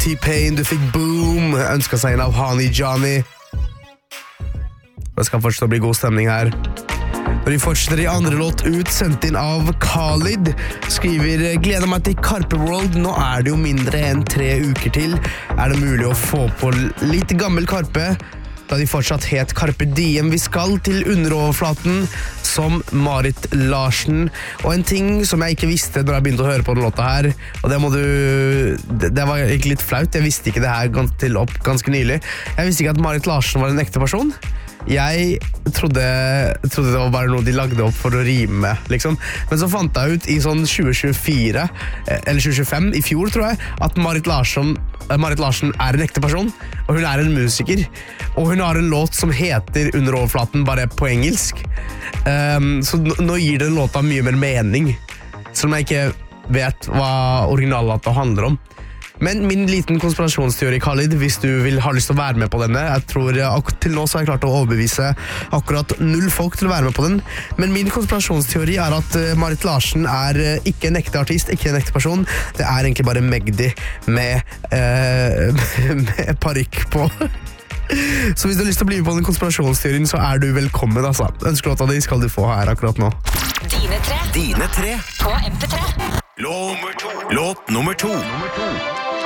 T-Pain, du fikk Boom, ønsket seg en av Honey Johnny. Det skal fortsatt bli god stemning her. Når de fortsetter i andre låt ut, sendt inn av Khalid, skriver «Gleder meg til Carpe World, nå er det jo mindre enn 3 uker til. Er det mulig å få på litt gammel Carpe?» Da de fortsatt het Carpe Diem. Vi skal til underoverflaten som Marit Larsen. Og en ting som jeg ikke visste når jeg begynte å høre på den låta her, og det var egentlig litt flaut, jeg visste ikke det her til opp ganske nylig. Jeg visste ikke at Marit Larsen var en ekte person. Jeg trodde det var bare noe de lagde opp for å rime, liksom. Men så fant jeg ut i sånn 2024, eller 2025, i fjor tror jeg, at Marit Larsen er en ekte person, og hun er en musiker. Og hun har en låt som heter Under overflaten, bare på engelsk. Så nå gir den låta mye mer mening, selv om jeg ikke vet hva originallåta handler om. Men min liten konspirasjonsteori, Khalid, hvis du har lyst til å være med på denne, jeg tror til nå så har jeg klart å overbevise akkurat 0 folk til å være med på den, men min konspirasjonsteori er at Marit Larsen er ikke en ekte artist, ikke en ekte person, det er egentlig bare Magdi med parykk på. Så hvis du har lyst til å bli med på den konspirasjonsteorien, så er du velkommen, altså. Ønskelåta di skal du få her akkurat nå. Dine tre Dine tre på MP3. Låt nummer to